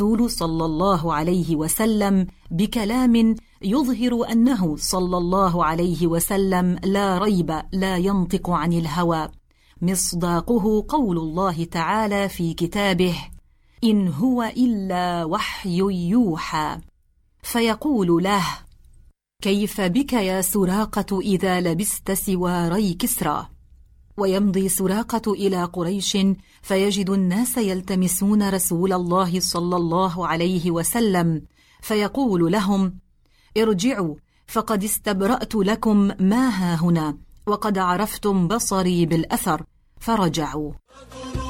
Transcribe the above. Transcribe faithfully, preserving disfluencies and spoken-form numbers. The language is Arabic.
الرسول صلى الله عليه وسلم بكلام يظهر أنه صلى الله عليه وسلم لا ريب لا ينطق عن الهوى، مصداقه قول الله تعالى في كتابه: إن هو إلا وحي يوحى. فيقول له: كيف بك يا سراقة إذا لبست سواري كسرى؟ ويمضي سراقة إلى قريش فيجد الناس يلتمسون رسول الله صلى الله عليه وسلم، فيقول لهم: ارجعوا فقد استبرأت لكم ما ها هنا، وقد عرفتم بصري بالأثر. فرجعوا.